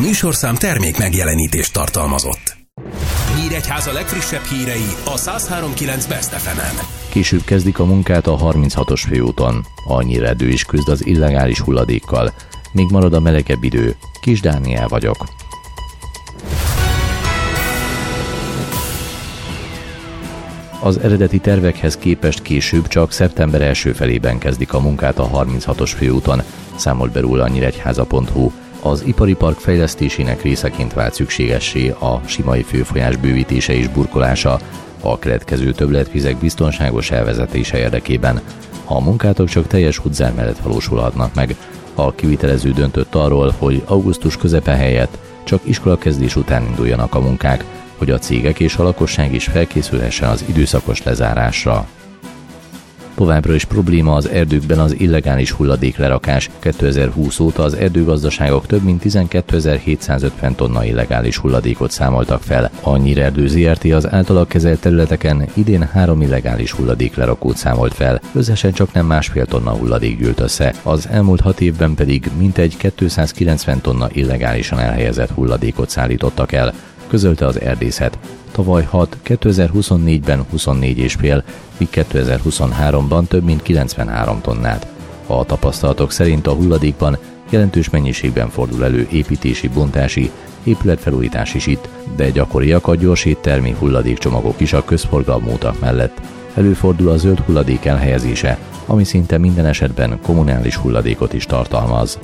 műsorszám termék megjelenítést tartalmazott. Nyíregyháza legfrissebb hírei a 103.9 Best FM-en. Később kezdik a munkát a 36-os főúton. A Nyíredő is küzd az illegális hulladékkal. Még marad a melegebb idő. Kis Dániel vagyok. Az eredeti tervekhez képest később csak szeptember első felében kezdik a munkát a 36-os főúton, számolt be róla a nyíregyháza.hu. Az ipari park fejlesztésének részeként vált szükségessé a Simai főfolyás bővítése és burkolása a keletkező többletvizek biztonságos elvezetése érdekében. A munkátok csak teljes útzár mellett valósulhatnak meg. A kivitelező döntött arról, hogy augusztus közepe helyett csak iskolakezdés után induljanak a munkák, hogy a cégek és a lakosság is felkészülhessen az időszakos lezárásra. Továbbra is probléma az erdőkben az illegális hulladéklerakás. 2020 óta az erdőgazdaságok több mint 12.750 tonna illegális hulladékot számoltak fel. A Nyírerdő Zrt. Az általa kezelt területeken idén 3 illegális hulladéklerakót számolt fel, összesen csak nem 1,5 tonna hulladék gyűlt össze. Az elmúlt 6 évben pedig mintegy 290 tonna illegálisan elhelyezett hulladékot szállítottak el, közölte az erdészet. Tavaly 6, 2024-ben 24,5, míg 2023-ban több mint 93 tonnát. A tapasztalatok szerint a hulladékban jelentős mennyiségben fordul elő építési, bontási, épületfelújítás is itt, de gyakoriak a gyors éttermi hulladékcsomagok is a közforgalmú utak mellett. Előfordul a zöld hulladék elhelyezése, ami szinte minden esetben kommunális hulladékot is tartalmaz.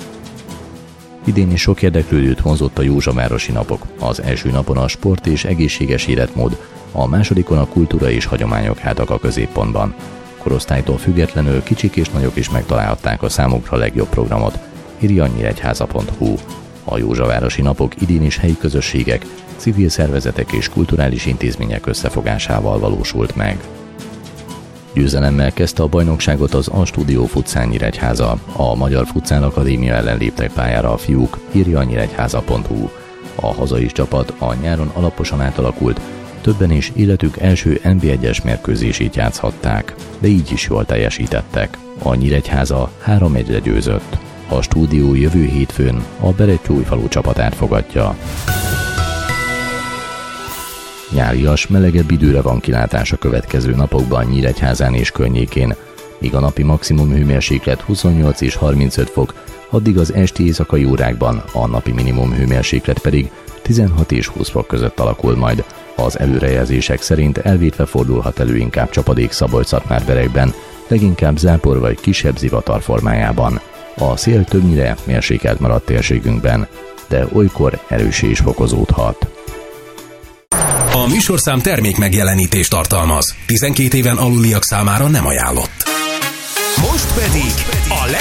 Idén is sok érdeklődőt vonzott a Józsavárosi napok. Az első napon a sport és egészséges életmód, a másodikon a kultúra és hagyományok álltak a középpontban. Korosztálytól függetlenül kicsik és nagyok is megtalálhatták a számukra legjobb programot, írja a nyíregyháza.hu. A Józsavárosi napok idén is helyi közösségek, civil szervezetek és kulturális intézmények összefogásával valósult meg. Győzelemmel kezdte a bajnokságot az A-Studio Futsal Nyíregyháza. A Magyar Futsal Akadémia ellen léptek pályára a fiúk, írja a nyíregyháza.hu. A hazai csapat a nyáron alaposan átalakult, többen is életük első NB1-es mérkőzését játszhatták, de így is jól teljesítettek. A Nyíregyháza 3-1-re győzött. A stúdió jövő hétfőn a Berettyóújfalu csapatát fogadja. Nyárias, melegebb időre van kilátás a következő napokban Nyíregyházán és környékén. Míg a napi maximum hőmérséklet 28 és 35 fok, addig az esti éjszakai órákban a napi minimum hőmérséklet pedig 16 és 20 fok között alakul majd. Az előrejelzések szerint elvétve fordulhat elő inkább csapadék Szabolcs-Szatmár-Berekben, leginkább zápor vagy kisebb zivatar formájában. A szél többnyire mérsékelt maradt térségünkben, de olykor erőssé is fokozódhat. A műsorszám termék megjelenítést tartalmaz. 12 éven aluliak számára nem ajánlott. Most pedig a